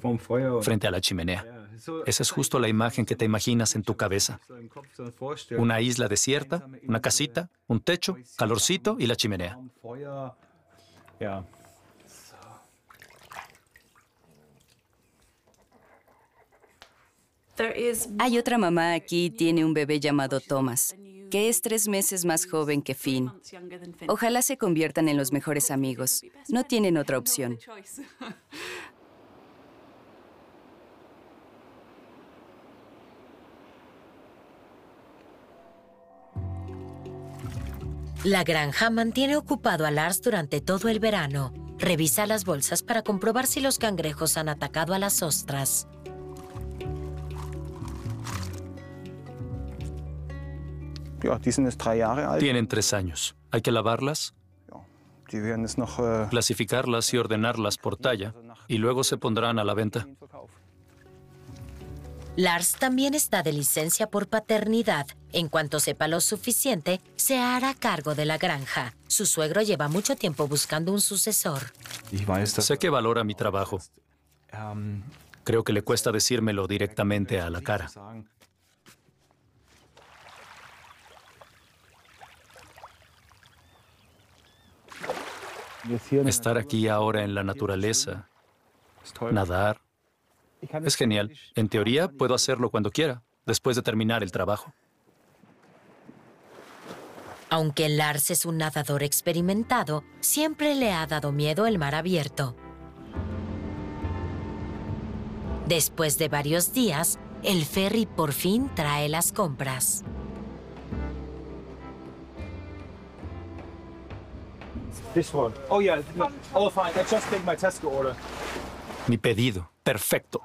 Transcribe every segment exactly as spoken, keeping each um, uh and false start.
frente a la chimenea. Esa es justo la imagen que te imaginas en tu cabeza. Una isla desierta, una casita, un techo, calorcito y la chimenea. Hay otra mamá aquí, tiene un bebé llamado Thomas, que es tres meses más joven que Finn. Ojalá se conviertan en los mejores amigos. No tienen otra opción. La granja mantiene ocupado a Lars durante todo el verano. Revisa las bolsas para comprobar si los cangrejos han atacado a las ostras. Tienen tres años. Hay que lavarlas, clasificarlas y ordenarlas por talla, y luego se pondrán a la venta. Lars también está de licencia por paternidad. En cuanto sepa lo suficiente, se hará cargo de la granja. Su suegro lleva mucho tiempo buscando un sucesor. Sé que valora mi trabajo. Creo que le cuesta decírmelo directamente a la cara. Estar aquí ahora en la naturaleza, nadar, es genial. En teoría, puedo hacerlo cuando quiera, después de terminar el trabajo. Aunque Lars es un nadador experimentado, siempre le ha dado miedo el mar abierto. Después de varios días, el ferry por fin trae las compras. Mi pedido. Perfecto.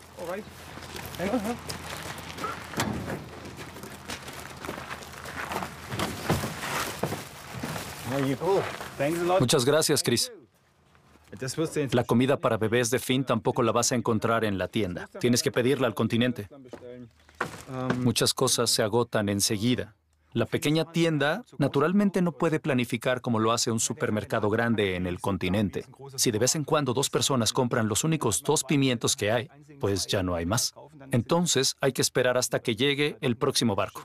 Muchas gracias, Chris. La comida para bebés de Finn tampoco la vas a encontrar en la tienda. Tienes que pedirla al continente. Muchas cosas se agotan enseguida. La pequeña tienda naturalmente no puede planificar como lo hace un supermercado grande en el continente. Si de vez en cuando dos personas compran los únicos dos pimientos que hay, pues ya no hay más. Entonces hay que esperar hasta que llegue el próximo barco.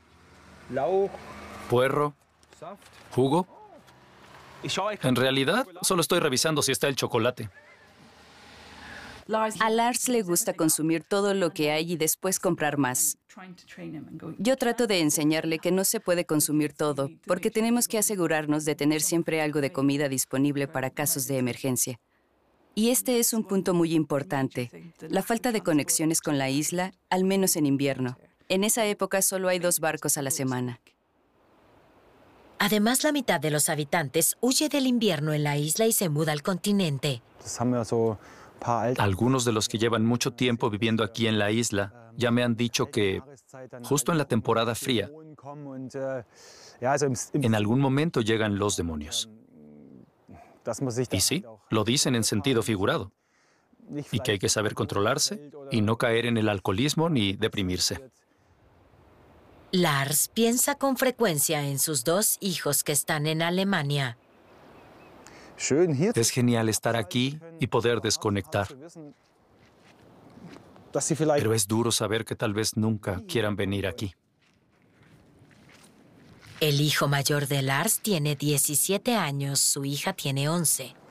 Puerro, jugo. En realidad, solo estoy revisando si está el chocolate. A Lars le gusta consumir todo lo que hay y después comprar más. Yo trato de enseñarle que no se puede consumir todo, porque tenemos que asegurarnos de tener siempre algo de comida disponible para casos de emergencia. Y este es un punto muy importante, la falta de conexiones con la isla, al menos en invierno. En esa época solo hay dos barcos a la semana. Además, la mitad de los habitantes huye del invierno en la isla y se muda al continente. Algunos de los que llevan mucho tiempo viviendo aquí en la isla ya me han dicho que justo en la temporada fría, en algún momento llegan los demonios. Y sí, lo dicen en sentido figurado. Y que hay que saber controlarse y no caer en el alcoholismo ni deprimirse. Lars piensa con frecuencia en sus dos hijos que están en Alemania. Es genial estar aquí y poder desconectar. Pero es duro saber que tal vez nunca quieran venir aquí. El hijo mayor de Lars tiene diecisiete años, su hija tiene once.